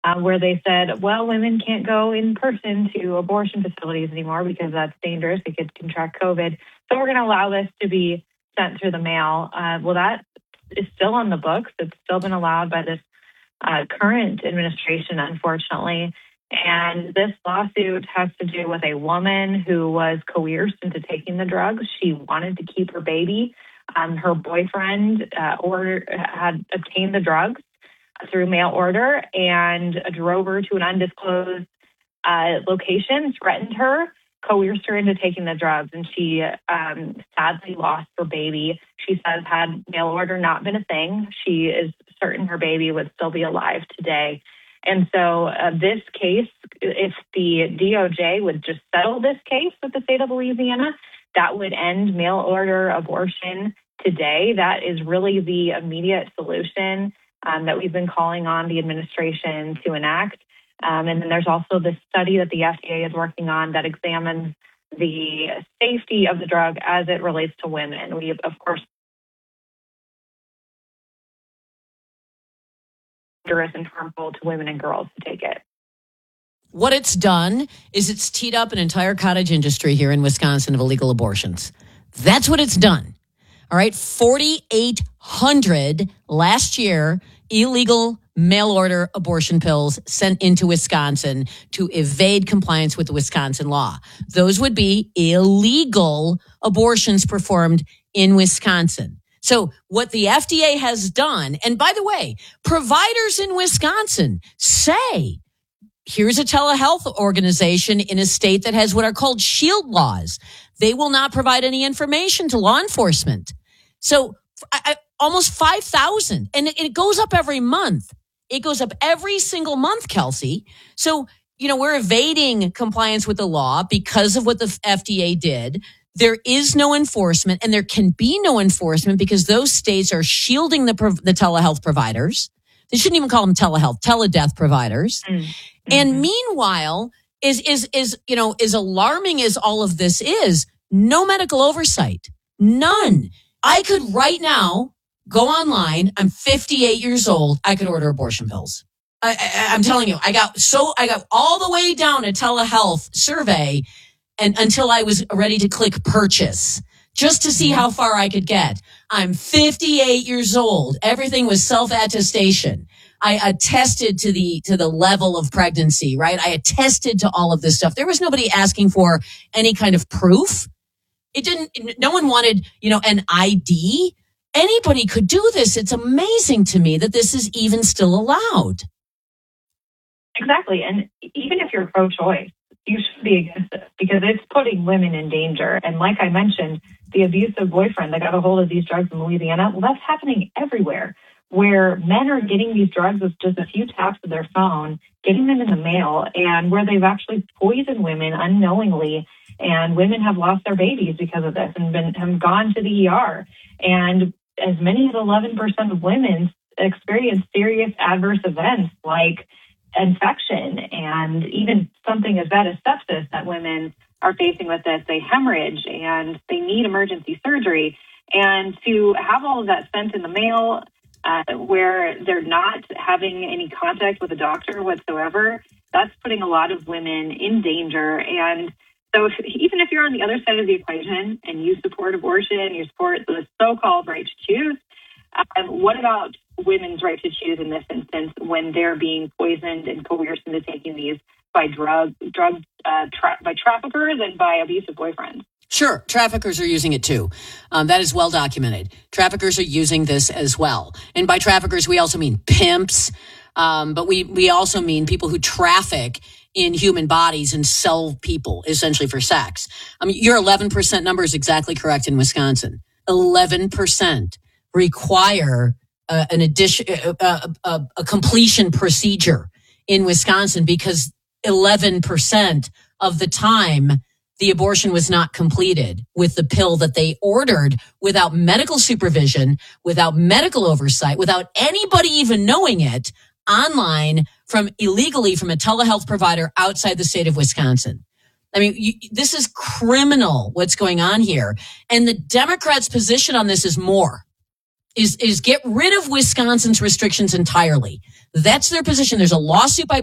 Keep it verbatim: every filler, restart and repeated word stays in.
uh, where they said, well, women can't go in person to abortion facilities anymore because that's dangerous. They could contract COVID. So we're going to allow this to be sent through the mail. Uh, well, that is still on the books. It's still been allowed by this uh, current administration, unfortunately. And this lawsuit has to do with a woman who was coerced into taking the drugs. She wanted to keep her baby. Um, her boyfriend uh, order, had obtained the drugs through mail order and drove her to an undisclosed uh, location, threatened her, coerced her into taking the drugs, and she um, sadly lost her baby. She says had mail order not been a thing, she is certain her baby would still be alive today. And so uh, this case, if the D O J would just settle this case with the state of Louisiana, that would end mail order abortion today. That is really the immediate solution um, that we've been calling on the administration to enact. Um, and then there's also this study that the F D A is working on that examines the safety of the drug as it relates to women. We, of course, dangerous and harmful to women and girls to take it. What it's done is it's teed up an entire cottage industry here in Wisconsin of illegal abortions. That's what it's done. All right. forty-eight hundred last year, illegal mail order abortion pills sent into Wisconsin to evade compliance with the Wisconsin law. Those would be illegal abortions performed in Wisconsin. So what the F D A has done, and by the way, providers in Wisconsin say, here's a telehealth organization in a state that has what are called shield laws. They will not provide any information to law enforcement. So I, I, almost five thousand, and it, it goes up every month. It goes up every single month, Kelsey. So, you know, we're evading compliance with the law because of what the F D A did. There is no enforcement, and there can be no enforcement because those states are shielding the the telehealth providers. They shouldn't even call them telehealth, teledeath providers. Mm-hmm. And meanwhile, is is is you know, as alarming as all of this is, no medical oversight, none. I could right now go online. I'm fifty-eight years old. I could order abortion pills. I, I, I'm telling you, I got so I got all the way down a telehealth survey. And until I was ready to click purchase, just to see how far I could get. I'm fifty-eight years old. Everything was self-attestation. I attested to the, to the level of pregnancy, right? I attested to all of this stuff. There was nobody asking for any kind of proof. It didn't, no one wanted, you know, an I D. Anybody could do this. It's amazing to me that this is even still allowed. Exactly. And even if you're pro-choice, you should be against it because it's putting women in danger. And like I mentioned, the abusive boyfriend that got a hold of these drugs in Louisiana, well, that's happening everywhere, where men are getting these drugs with just a few taps of their phone, getting them in the mail, and where they've actually poisoned women unknowingly. And women have lost their babies because of this and been have gone to the E R. And as many as eleven percent of women experience serious adverse events like infection and even something as bad as sepsis that women are facing with this. They hemorrhage and they need emergency surgery. And to have all of that sent in the mail uh, where they're not having any contact with a doctor whatsoever, that's putting a lot of women in danger. And so if, even if you're on the other side of the equation and you support abortion, you support the so-called right to choose, um, what about women's right to choose in this instance when they're being poisoned and coerced into taking these by drug, drug uh, tra- by traffickers and by abusive boyfriends? Sure. Traffickers are using it too. Um, that is well documented. Traffickers are using this as well. And by traffickers, we also mean pimps. Um, but we, we also mean people who traffic in human bodies and sell people essentially for sex. I mean, your eleven percent number is exactly correct in Wisconsin. eleven percent require uh, an addition, uh, uh, a completion procedure in Wisconsin because eleven percent of the time the abortion was not completed with the pill that they ordered without medical supervision, without medical oversight, without anybody even knowing it, online from illegally from a telehealth provider outside the state of Wisconsin. I mean, you, this is criminal what's going on here. And the Democrats' position on this is more. is is get rid of Wisconsin's restrictions entirely. That's their position. There's a lawsuit by